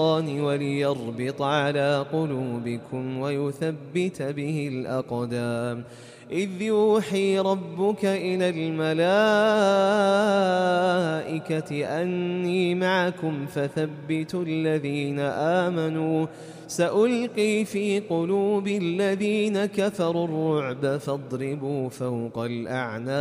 وليربط على قلوبكم ويثبت به الأقدام إذ يوحي ربك إلى الملائكة أني معكم فثبتوا الذين آمنوا سألقي في قلوب الذين كفروا الرعب فاضربوا فوق الأعناق